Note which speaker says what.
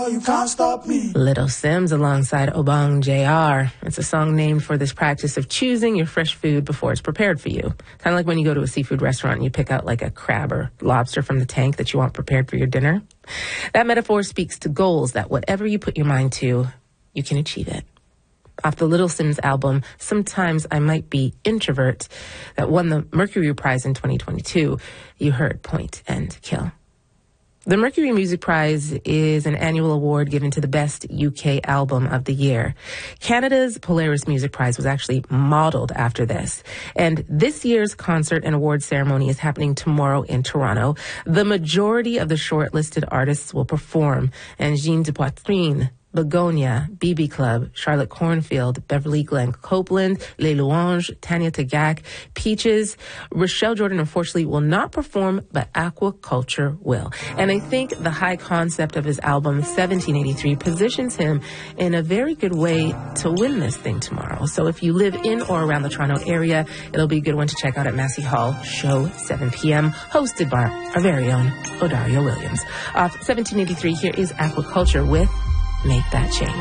Speaker 1: you can't stop me.
Speaker 2: Little Sims alongside Obang JR. It's a song named for this practice of choosing your fresh food before it's prepared for you. Kind of like when you go to a seafood restaurant and you pick out like a crab or lobster from the tank that you want prepared for your dinner. That metaphor speaks to goals that whatever you put your mind to, you can achieve it. Off the Little Sims album, Sometimes I Might Be Introvert, that won the Mercury Prize in 2022, you heard Point and Kill. The Mercury Music Prize is an annual award given to the best UK album of the year. Canada's Polaris Music Prize was actually modeled after this. And this year's concert and award ceremony is happening tomorrow in Toronto. The majority of the shortlisted artists will perform, and Jean de Poitrine, Begonia, BB Club, Charlotte Cornfield, Beverly Glenn Copeland, Les Louanges, Tanya Tagaq, Peaches. Rochelle Jordan, unfortunately, will not perform, but Aquaculture will. And I think the high concept of his album, 1783, positions him in a very good way to win this thing tomorrow. So if you live in or around the Toronto area, it'll be a good one to check out at Massey Hall, show 7 p.m., hosted by our very own Odario Williams. Off 1783, here is Aquaculture with Make That Change.